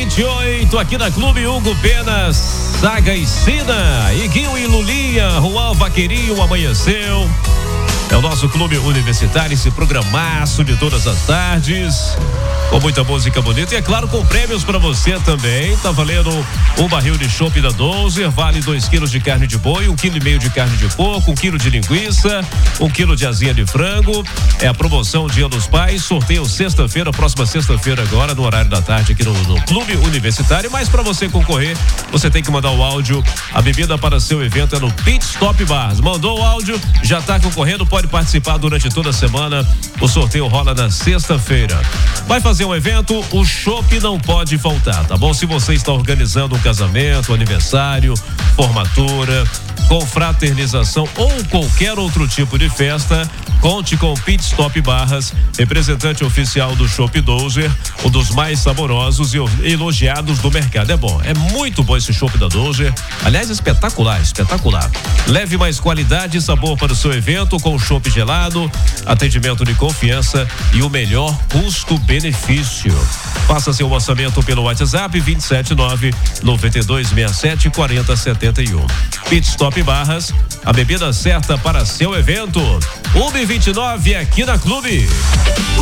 1h28, aqui na Clube Hugo Pena, Saga e Sina, Iguinho e Lulinha, Juan Vaqueirinho amanheceu. É o nosso clube universitário, esse programaço de todas as tardes, com muita música bonita e, é claro, com prêmios para você também. Tá valendo um barril de chopp da Dozer, vale 2 quilos de carne de boi, 1,5 quilo de carne de porco, 1 quilo de linguiça, 1 quilo de asinha de frango. É a promoção Dia dos Pais, sorteio sexta-feira, próxima sexta-feira agora, no horário da tarde aqui no Clube Universitário. Mas para você concorrer, você tem que mandar o áudio. A bebida para seu evento é no Pit Stop Bars. Mandou o áudio, já tá concorrendo, pode participar durante toda a semana. O sorteio rola na sexta-feira. Vai fazer um evento, o chopp não pode faltar, tá bom? Se você está organizando um casamento, aniversário, formatura, confraternização ou qualquer outro tipo de festa, conte com o Pit Stop Barras, representante oficial do Chopp Dozer, um dos mais saborosos e elogiados do mercado. É bom, é muito bom esse chopp da Dozer. Aliás, espetacular, espetacular. Leve mais qualidade e sabor para o seu evento com chopp gelado, atendimento de confiança e o melhor custo-benefício. Faça seu orçamento pelo WhatsApp 279-9267-4071. Pit Stop Barras, a bebida certa para seu evento. 1h29 aqui na Clube.